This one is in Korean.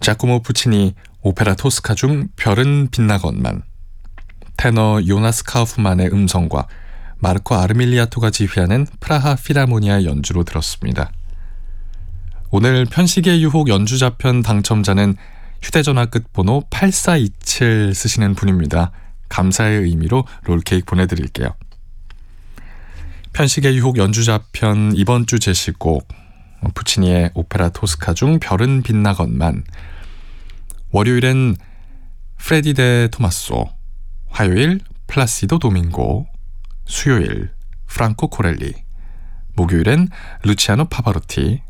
자코모 푸치니 오페라 토스카 중 별은 빛나건만, 테너 요나스 카우프만의 음성과 마르코 아르밀리아토가 지휘하는 프라하 필하모니아의 연주로 들었습니다. 오늘 편식의 유혹 연주자편 당첨자는 휴대전화 끝번호 8427 쓰시는 분입니다. 감사의 의미로 롤케이크 보내드릴게요. 편식의 유혹 연주자편 이번 주 제시곡 푸치니의 오페라 토스카 중 별은 빛나건만, 월요일엔 프레디 데 토마소, 화요일 플라시도 도밍고, 수요일 프랑코 코렐리, 목요일엔 루치아노 파바로티,